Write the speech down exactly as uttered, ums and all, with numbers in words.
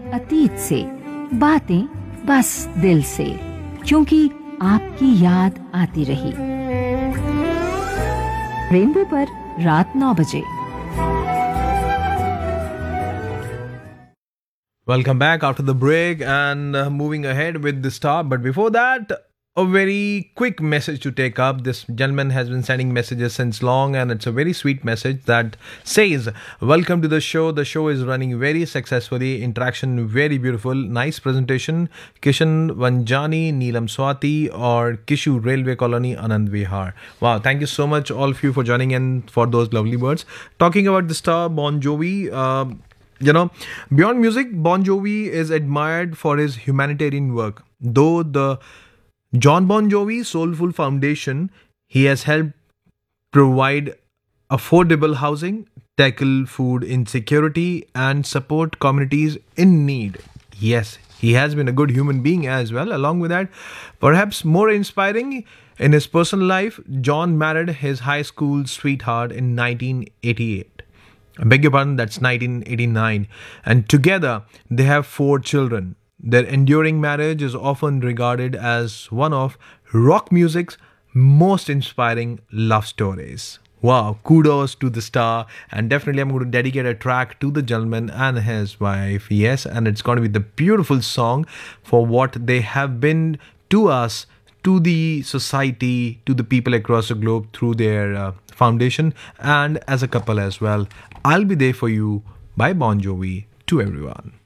अतीत से, बातें बस दिल से, क्योंकि आपकी याद आती रही। रेनबो पर रात नौ बजे। Welcome back after the break and uh, moving ahead with the star. But before that, a very quick message to take up. This gentleman has been sending messages since long, and it's a very sweet message that says, "Welcome to the show. The show is running very successfully. Interaction very beautiful. Nice presentation. Kishan Vanjani, Neelam Swati, or Kishu Railway Colony, Anand Vihar." Wow, thank you so much, all of you, for joining in for those lovely words. Talking about the star Bon Jovi. Uh, You know, beyond music, Bon Jovi is admired for his humanitarian work. Though the John Bon Jovi Soulful Foundation, he has helped provide affordable housing, tackle food insecurity, and support communities in need. Yes, he has been a good human being as well. Along with that, perhaps more inspiring in his personal life, John married his high school sweetheart in nineteen eighty-eight. I beg your pardon, that's nineteen eighty-nine. And together, they have four children. Their enduring marriage is often regarded as one of rock music's most inspiring love stories. Wow, kudos to the star. And definitely, I'm going to dedicate a track to the gentleman and his wife. Yes, and it's going to be the beautiful song for what they have been to us, to the society, to the people across the globe through their uh, foundation, and as a couple as well. I'll Be There For You by Bon Jovi to everyone.